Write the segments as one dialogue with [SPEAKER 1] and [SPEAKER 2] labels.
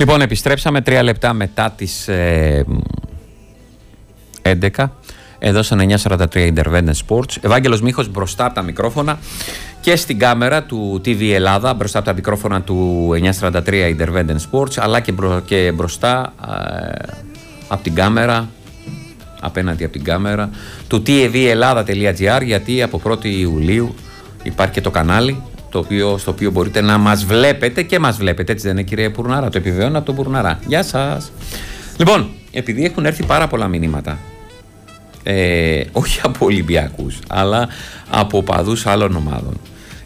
[SPEAKER 1] Λοιπόν, επιστρέψαμε 3 λεπτά μετά τις 11. Εδώ στο 943 Independent Sports. Ευάγγελος Μίχος μπροστά από τα μικρόφωνα και στην κάμερα του TV Ελλάδα, μπροστά από τα μικρόφωνα του 943 Independent Sports, αλλά και μπροστά από την κάμερα, απέναντι από την κάμερα του tvellada.gr, γιατί από 1η Ιουλίου υπάρχει και το κανάλι στο οποίο μπορείτε να μας βλέπετε και μας βλέπετε, έτσι δεν είναι, κύριε Πουρνάρα? Το επιβεβαιώνω από τον Πουρνάρα. Γεια σας. Λοιπόν, επειδή έχουν έρθει πάρα πολλά μηνύματα, όχι από Ολυμπιακούς, αλλά από οπαδούς άλλων ομάδων,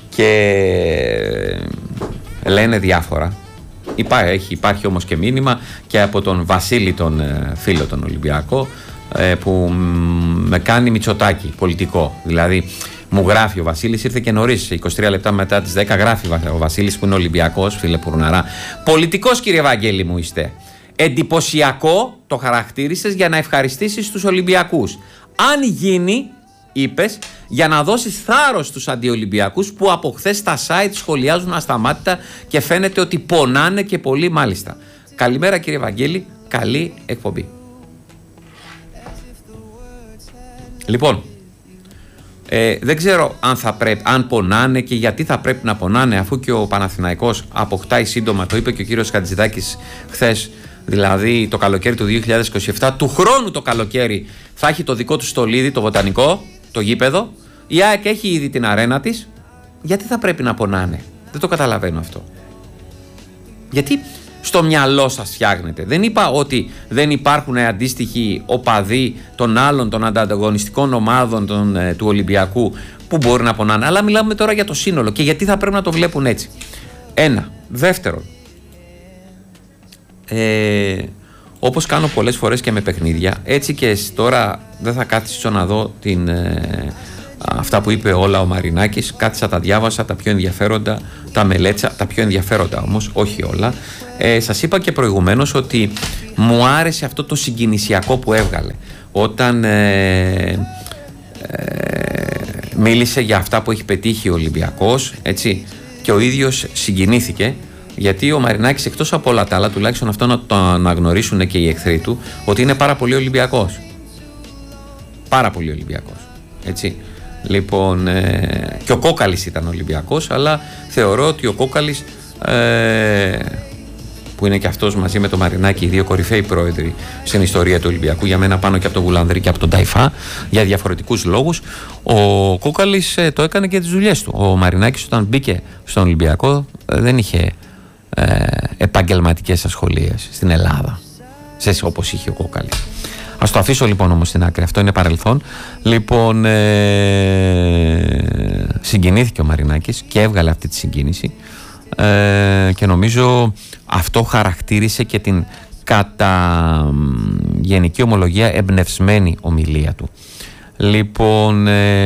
[SPEAKER 1] και λένε διάφορα. Υπάρχει όμως και μήνυμα και από τον Βασίλη, τον φίλο τον Ολυμπιακό, που με κάνει Μητσοτάκη πολιτικό. Δηλαδή μου γράφει ο Βασίλης, ήρθε και νωρίς, 23 λεπτά μετά τις 10, γράφει ο Βασίλης, που είναι Ολυμπιακός, φίλε Πουρναρά. Πολιτικός, κύριε Βαγγέλη μου, είστε. Εντυπωσιακό το χαρακτήρισες για να ευχαριστήσεις τους Ολυμπιακούς. Αν γίνει, είπες, για να δώσεις θάρρος στους αντιολυμπιακούς που από χθες στα site σχολιάζουν ασταμάτητα και φαίνεται ότι πονάνε και πολύ, μάλιστα. Καλημέρα, κύριε Βαγγέλη, καλή εκπομπή. Λοιπόν, δεν ξέρω αν πονάνε και γιατί θα πρέπει να πονάνε, αφού και ο Παναθηναϊκός αποκτάει σύντομα, το είπε και ο κύριος Χατζηδάκης χθες, δηλαδή το καλοκαίρι του 2027, του χρόνου το καλοκαίρι θα έχει το δικό του στολίδι, το βοτανικό, το γήπεδο. Η ΑΕΚ έχει ήδη την αρένα της. Γιατί θα πρέπει να πονάνε? Δεν το καταλαβαίνω αυτό. Γιατί στο μυαλό σας φτιάχνετε? Δεν είπα ότι δεν υπάρχουν αντίστοιχοι οπαδοί των άλλων, των ανταγωνιστικών ομάδων του Ολυμπιακού που μπορεί να πονάνε, αλλά μιλάμε τώρα για το σύνολο. Και γιατί θα πρέπει να το βλέπουν έτσι? Ένα. Δεύτερον, όπως κάνω πολλές φορές και με παιχνίδια, έτσι και τώρα δεν θα κάθισω να δω αυτά που είπε όλα ο Μαρινάκης. Κάθισα, τα διάβασα, τα πιο ενδιαφέροντα, τα μελέτησα, τα πιο ενδιαφέροντα όμως, όχι όλα. Σας είπα και προηγουμένως ότι μου άρεσε αυτό το συγκινησιακό που έβγαλε όταν μίλησε για αυτά που έχει πετύχει ο Ολυμπιακός, έτσι, και ο ίδιος συγκινήθηκε. Γιατί ο Μαρινάκης, εκτός από όλα τα άλλα, τουλάχιστον αυτό να το αναγνωρίσουν και οι εχθροί του, ότι είναι πάρα πολύ Ολυμπιακός. Πάρα πολύ Ολυμπιακός. Έτσι. Λοιπόν, και ο Κόκαλης ήταν Ολυμπιακός, αλλά θεωρώ ότι ο Κόκαλης, που είναι και αυτός μαζί με τον Μαρινάκη οι δύο κορυφαίοι πρόεδροι στην ιστορία του Ολυμπιακού, για μένα πάνω και από τον Βουλανδρή και από τον Ταϊφά, για διαφορετικούς λόγους, ο Κόκαλης το έκανε και τις δουλειές του. Ο Μαρινάκης, όταν μπήκε στον Ολυμπιακό, δεν είχε επαγγελματικές ασχολίες στην Ελλάδα, όπως είχε ο Κόκαλης. Ας το αφήσω λοιπόν όμως στην άκρη, αυτό είναι παρελθόν. Λοιπόν, συγκινήθηκε ο Μαρινάκης και έβγαλε αυτή τη συγκίνηση, και νομίζω αυτό χαρακτήρισε και την κατά γενική ομολογία εμπνευσμένη ομιλία του. Λοιπόν,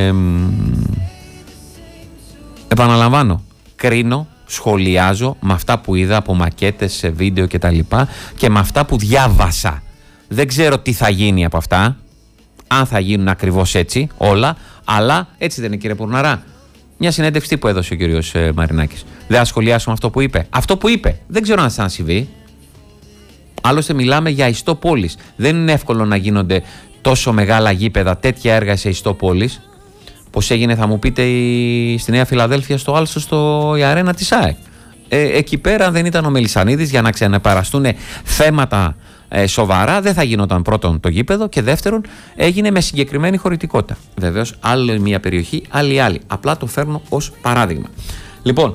[SPEAKER 1] επαναλαμβάνω, κρίνω, σχολιάζω με αυτά που είδα από μακέτες, σε βίντεο και τα λοιπά, και με αυτά που διάβασα. Δεν ξέρω τι θα γίνει από αυτά, αν θα γίνουν ακριβώς έτσι όλα, αλλά έτσι δεν είναι, κύριε Πουρναρά? Μια συνέντευξη που έδωσε ο κύριος Μαρινάκης. Δεν θα σχολιάσουμε αυτό που είπε. Αυτό που είπε δεν ξέρω αν θα συμβεί. Άλλωστε μιλάμε για ιστό πόλης. Δεν είναι εύκολο να γίνονται τόσο μεγάλα γήπεδα, τέτοια έργα σε ιστό πόλης. Πώς έγινε, θα μου πείτε, στη Νέα Φιλαδέλφια, στο Άλσο, η αρένα της ΑΕΚ. Εκεί πέρα, αν δεν ήταν ο Μελισσανίδης για να ξαναπαραστούν θέματα σοβαρά, δεν θα γινόταν πρώτον το γήπεδο, και δεύτερον έγινε με συγκεκριμένη χωρητικότητα. Βεβαίως, άλλη μια περιοχή, άλλη. Απλά το φέρνω ως παράδειγμα. Λοιπόν,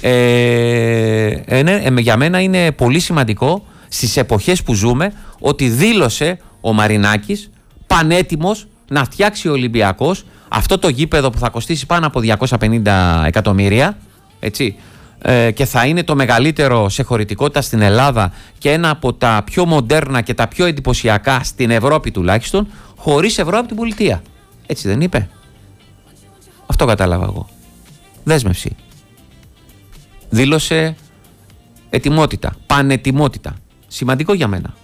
[SPEAKER 1] για μένα είναι πολύ σημαντικό στις εποχές που ζούμε ότι δήλωσε ο Μαρινάκης πανέτοιμος να φτιάξει ο Ολυμπιακός αυτό το γήπεδο που θα κοστίσει πάνω από 250 εκατομμύρια, έτσι, και θα είναι το μεγαλύτερο σε χωρητικότητα στην Ελλάδα και ένα από τα πιο μοντέρνα και τα πιο εντυπωσιακά στην Ευρώπη τουλάχιστον, χωρίς ευρώ από την πολιτεία. Έτσι δεν είπε? Αυτό κατάλαβα εγώ. Δέσμευση. Δήλωσε ετοιμότητα, πανετοιμότητα. Σημαντικό για μένα.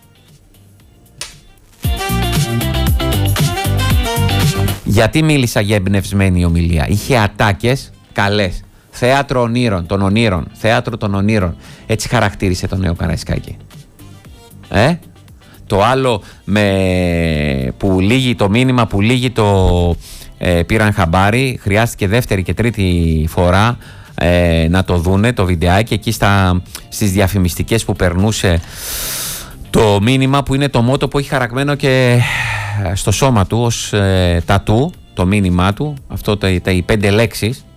[SPEAKER 1] Γιατί μίλησα για εμπνευσμένη ομιλία? Είχε ατάκες καλές. Θέατρο ονείρων, των ονείρων. Θέατρο των ονείρων. Έτσι χαρακτήρισε τον νέο Καραϊσκάκη. Το άλλο που λύγει το μήνυμα, που λύγει το πήραν χαμπάρι, χρειάστηκε δεύτερη και τρίτη φορά να το δούνε το βιντεάκι εκεί στις διαφημιστικές που περνούσε το μήνυμα, που είναι το μότο που έχει χαραγμένο και στο σώμα του ως τατού, το μήνυμά του, αυτό οι 5 λέξεις